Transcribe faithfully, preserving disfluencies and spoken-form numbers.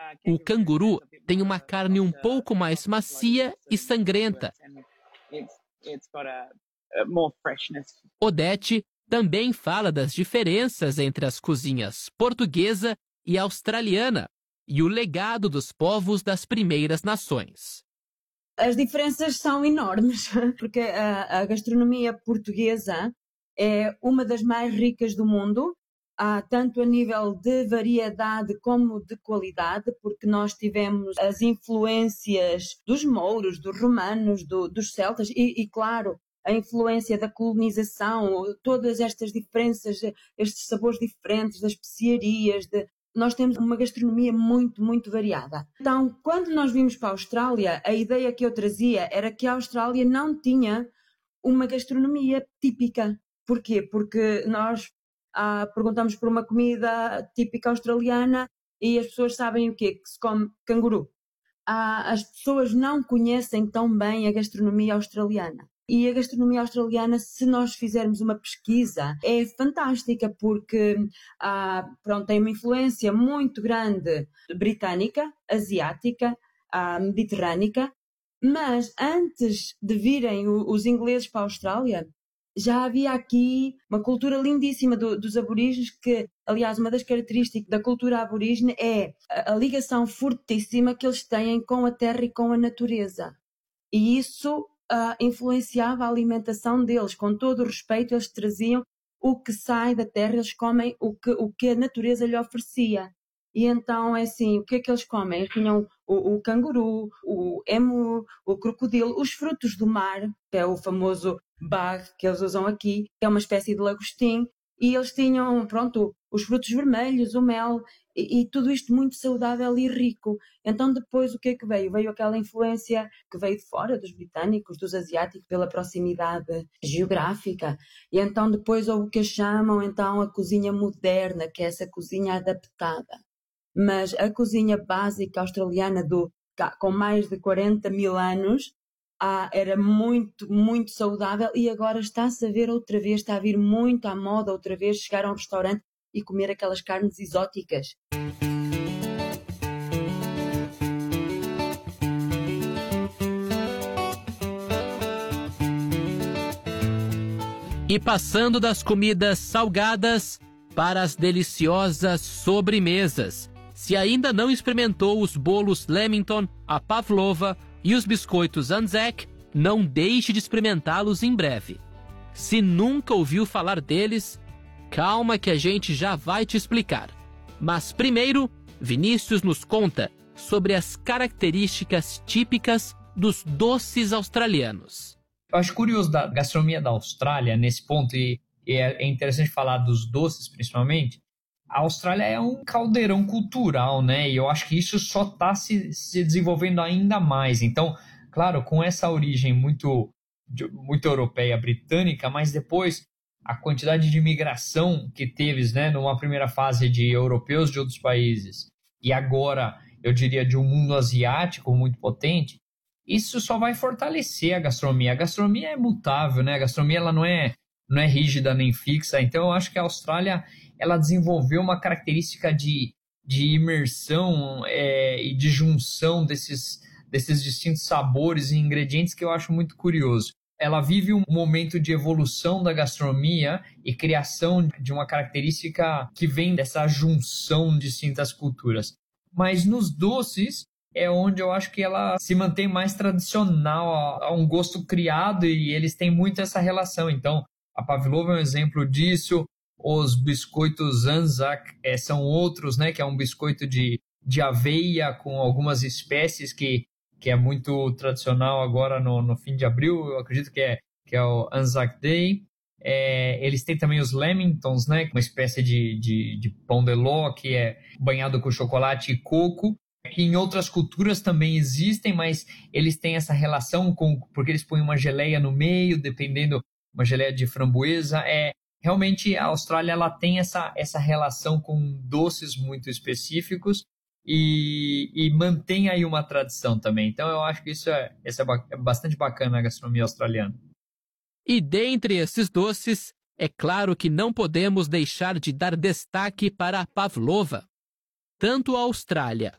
O canguru tem uma carne um pouco mais macia e sangrenta. Odete também fala das diferenças entre as cozinhas portuguesa e australiana e o legado dos povos das primeiras nações. As diferenças são enormes, porque a, a gastronomia portuguesa é uma das mais ricas do mundo, há tanto a nível de variedade como de qualidade, porque nós tivemos as influências dos mouros, dos romanos, do, dos celtas e, e, claro, a influência da colonização, todas estas diferenças, estes sabores diferentes, das especiarias, de, nós temos uma gastronomia muito, muito variada. Então, quando nós vimos para a Austrália, a ideia que eu trazia era que a Austrália não tinha uma gastronomia típica. Porquê? Porque nós ah, perguntamos por uma comida típica australiana e as pessoas sabem o quê? Que se come canguru. Ah, as pessoas não conhecem tão bem a gastronomia australiana. E a gastronomia australiana, se nós fizermos uma pesquisa, é fantástica porque ah, pronto, tem uma influência muito grande britânica, asiática, ah, mediterrânica, mas antes de virem o, os ingleses para a Austrália, já havia aqui uma cultura lindíssima do, dos aborígenes, que, aliás, uma das características da cultura aborígene é a, a ligação fortíssima que eles têm com a terra e com a natureza. E isso Uh, influenciava a alimentação deles, com todo o respeito, eles traziam o que sai da terra, eles comem o que, o que a natureza lhe oferecia. E então, é assim, o que é que eles comem? Eles tinham o, o canguru, o emu, o crocodilo, os frutos do mar, que é o famoso bag que eles usam aqui, que é uma espécie de lagostim, e eles tinham, pronto, os frutos vermelhos, o mel, e, e tudo isto muito saudável e rico. Então depois o que é que veio? Veio aquela influência que veio de fora, dos britânicos, dos asiáticos, pela proximidade geográfica. E então depois houve o que chamam então a cozinha moderna, que é essa cozinha adaptada. Mas a cozinha básica australiana do, com mais de quarenta mil anos, Ah, era muito, muito saudável e agora está-se a ver outra vez, está a vir muito à moda outra vez chegar a um restaurante e comer aquelas carnes exóticas. E passando das comidas salgadas para as deliciosas sobremesas. Se ainda não experimentou os bolos Lamington, a pavlova e os biscoitos Anzac, não deixe de experimentá-los em breve. Se nunca ouviu falar deles, calma que a gente já vai te explicar. Mas primeiro, Vinícius nos conta sobre as características típicas dos doces australianos. Eu acho curioso da gastronomia da Austrália nesse ponto, e, e é interessante falar dos doces principalmente. A Austrália é um caldeirão cultural, né? E eu acho que isso só está se, se desenvolvendo ainda mais. Então, claro, com essa origem muito, muito europeia, britânica, mas depois a quantidade de imigração que teve, né, numa primeira fase de europeus de outros países e agora, eu diria, de um mundo asiático muito potente, isso só vai fortalecer a gastronomia. A gastronomia é mutável, né? A gastronomia ela não é, não é rígida nem fixa. Então, eu acho que a Austrália ela desenvolveu uma característica de, de imersão é, e de junção desses, desses distintos sabores e ingredientes que eu acho muito curioso. Ela vive um momento de evolução da gastronomia e criação de uma característica que vem dessa junção de distintas culturas. Mas nos doces é onde eu acho que ela se mantém mais tradicional, a um gosto criado, e eles têm muito essa relação. Então, a pavlova é um exemplo disso. Os biscoitos Anzac é, são outros, né, que é um biscoito de, de aveia com algumas espécies que, que é muito tradicional agora no, no fim de abril, eu acredito que é, que é o Anzac Day. É, eles têm também os Lamingtons, né, uma espécie de, de, de pão de ló que é banhado com chocolate e coco, que em outras culturas também existem, mas eles têm essa relação com, porque eles põem uma geleia no meio, dependendo, uma geleia de framboesa. É, realmente a Austrália ela tem essa, essa relação com doces muito específicos e, e mantém aí uma tradição também. Então eu acho que isso é, isso é bastante bacana na gastronomia australiana. E dentre esses doces, é claro que não podemos deixar de dar destaque para a pavlova. Tanto a Austrália